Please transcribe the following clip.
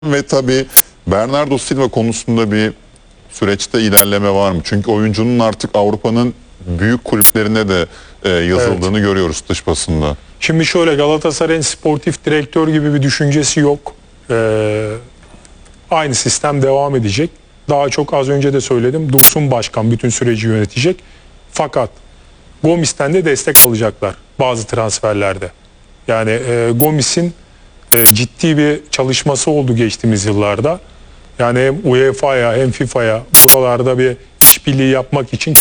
Ve tabii Bernardo Silva konusunda bir süreçte ilerleme var mı? Çünkü oyuncunun artık Avrupa'nın büyük kulüplerine de yazıldığını görüyoruz dış basında. Şimdi şöyle, Galatasaray'ın sportif direktör gibi bir düşüncesi yok. Aynı sistem devam edecek. Daha çok az önce de söyledim, Dursun Başkan bütün süreci yönetecek. Fakat Gomis'ten de destek alacaklar bazı transferlerde. Yani Gomis'in ciddi bir çalışması oldu geçtiğimiz yıllarda. Yani hem UEFA'ya hem FIFA'ya buralarda bir işbirliği yapmak için